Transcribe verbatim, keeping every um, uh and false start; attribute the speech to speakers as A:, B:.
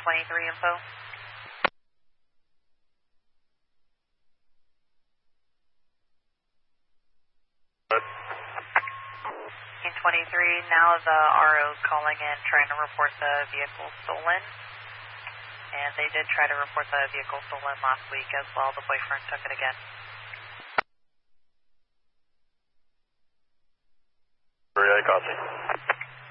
A: twenty-three info. twenty-three, now the R O is calling in trying to report the vehicle stolen. And they did try to report the vehicle stolen last week as well. The boyfriend took it again.
B: Very copy.